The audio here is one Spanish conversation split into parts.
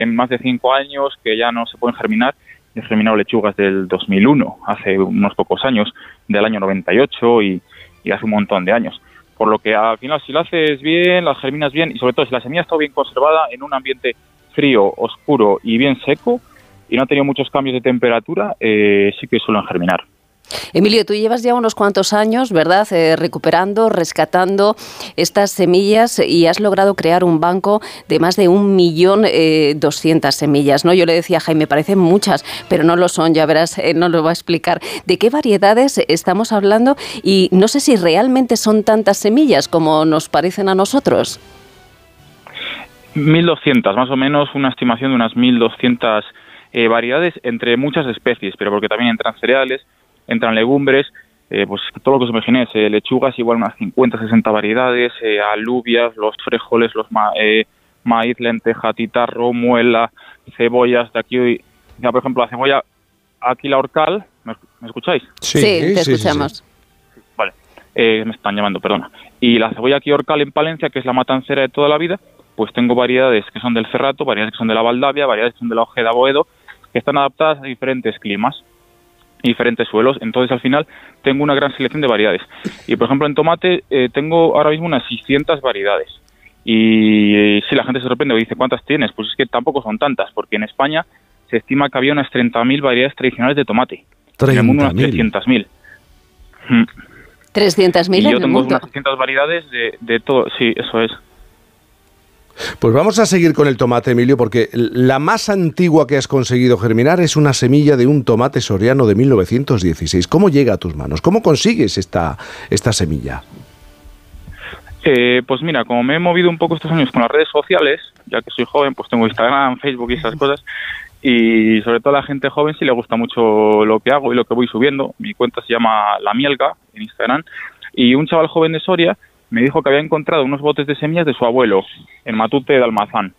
en más de 5 años que ya no se pueden germinar. He germinado lechugas del 2001, hace unos pocos años, del año 98 y hace un montón de años. Por lo que al final, si lo haces bien, las germinas bien, y sobre todo si la semilla está bien conservada en un ambiente frío, oscuro y bien seco, y no ha tenido muchos cambios de temperatura, sí que suelen germinar. Emilio, tú llevas ya unos cuantos años, ¿verdad?, recuperando, rescatando estas semillas y has logrado crear un banco de más de 1.200.000 semillas, ¿no? Yo le decía a Jaime, parecen muchas, pero no lo son, ya verás, nos lo va a explicar. ¿De qué variedades estamos hablando? Y no sé si realmente son tantas semillas como nos parecen a nosotros. 1.200, más o menos, una estimación de unas 1.200 variedades entre muchas especies, pero porque también entran cereales, entran legumbres, pues todo lo que os imaginéis, lechugas igual unas 50, 60 variedades, alubias, los frijoles, los maíz, lenteja, titarro, muela, cebollas, de aquí, ya, por ejemplo, la cebolla, aquí la Orcal, ¿me escucháis? Sí, te escuchamos. Sí. Vale, me están llamando, perdona. Y la cebolla aquí Orcal en Palencia, que es la matancera de toda la vida, pues tengo variedades que son del Cerrato, variedades que son de la Valdavia, variedades que son de la Ojeda Boedo, que están adaptadas a diferentes climas, diferentes suelos. Entonces al final tengo una gran selección de variedades. Y por ejemplo en tomate tengo ahora mismo unas 600 variedades. Y si la gente se sorprende y dice ¿cuántas tienes? Pues es que tampoco son tantas, porque en España se estima que había unas 30.000 variedades tradicionales de tomate. En el mundo unas 300.000. 300.000 y yo tengo unas 600 variedades de todo. Sí, eso es. Pues vamos a seguir con el tomate, Emilio, porque la más antigua que has conseguido germinar es una semilla de un tomate soriano de 1916. ¿Cómo llega a tus manos? ¿Cómo consigues esta semilla? Pues mira, como me he movido un poco estos años con las redes sociales, ya que soy joven, pues tengo Instagram, Facebook y esas cosas, y sobre todo a la gente joven sí le gusta mucho lo que hago y lo que voy subiendo. Mi cuenta se llama La Mielga en Instagram, y un chaval joven de Soria me dijo que había encontrado unos botes de semillas de su abuelo en Matute de Almazán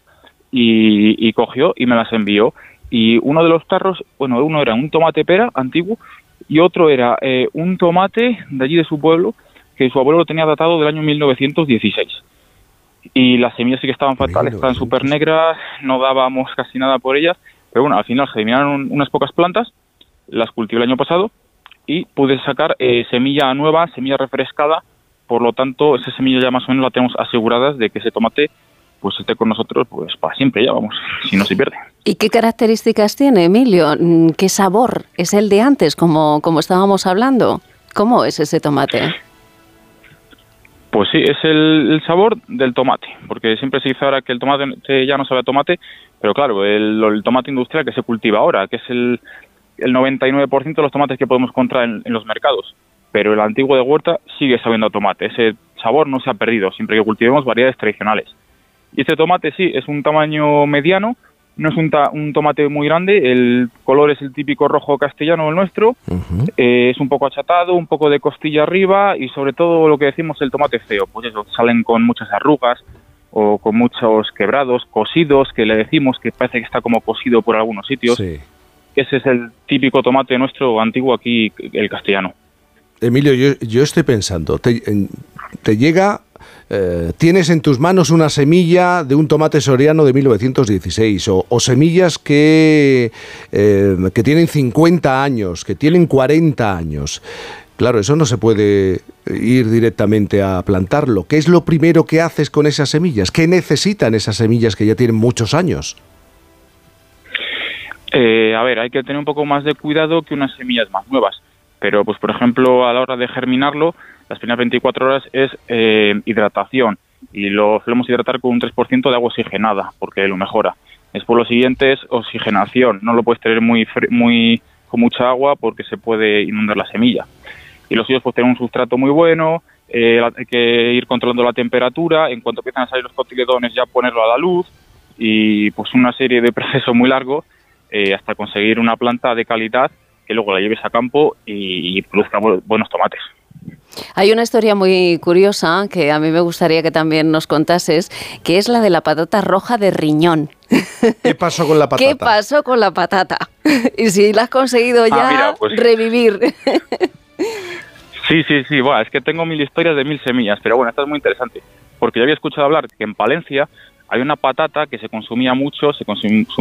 y cogió y me las envió. Y uno de los tarros, bueno, uno era un tomate pera antiguo y otro era un tomate de allí de su pueblo que su abuelo lo tenía datado del año 1916. Y las semillas sí que estaban fatales, estaban súper negras, no dábamos casi nada por ellas, pero bueno, al final germinaron unas pocas plantas, las cultivé el año pasado y pude sacar semilla nueva, semilla refrescada. Por lo tanto, esa semilla ya más o menos la tenemos aseguradas de que ese tomate pues esté con nosotros pues para siempre ya, vamos, si no se pierde. ¿Y qué características tiene, Emilio? ¿Qué sabor es el de antes, como estábamos hablando? ¿Cómo es ese tomate? Pues sí, es el sabor del tomate, porque siempre se dice ahora que el tomate ya no sabe a tomate, pero claro, el tomate industrial que se cultiva ahora, que es el 99% de los tomates que podemos encontrar en los mercados. Pero el antiguo de huerta sigue sabiendo a tomate. Ese sabor no se ha perdido, siempre que cultivemos variedades tradicionales. Y este tomate sí, es un tamaño mediano, no es un tomate muy grande, el color es el típico rojo castellano, el nuestro, es un poco achatado, un poco de costilla arriba y sobre todo lo que decimos el tomate feo, pues eso, salen con muchas arrugas o con muchos quebrados, cosidos, que le decimos que parece que está como cosido por algunos sitios. Sí. Ese es el típico tomate nuestro antiguo aquí, el castellano. Emilio, yo estoy pensando, te llega, tienes en tus manos una semilla de un tomate soriano de 1916 o semillas que tienen 50 años, que tienen 40 años. Claro, eso no se puede ir directamente a plantarlo. ¿Qué es lo primero que haces con esas semillas? ¿Qué necesitan esas semillas que ya tienen muchos años? A ver, hay que tener un poco más de cuidado que unas semillas más nuevas. Pero, pues por ejemplo, a la hora de germinarlo, las primeras 24 horas es hidratación. Y lo solemos hidratar con un 3% de agua oxigenada, porque lo mejora. Después lo siguiente es oxigenación. No lo puedes tener con mucha agua porque se puede inundar la semilla. Y los suyos pues tienen un sustrato muy bueno, hay que ir controlando la temperatura. En cuanto empiezan a salir los cotiledones ya ponerlo a la luz. Y pues una serie de procesos muy largos hasta conseguir una planta de calidad que luego la lleves a campo y produzca buenos tomates. Hay una historia muy curiosa que a mí me gustaría que también nos contases, que es la de la patata roja de riñón. ¿Qué pasó con la patata? ¿Qué pasó con la patata? Y si la has conseguido ya mira, pues, revivir. Sí, bueno, es que tengo 1000 historias de 1000 semillas, pero bueno, esta es muy interesante, porque yo había escuchado hablar que en Palencia hay una patata que se consumía mucho, se consumía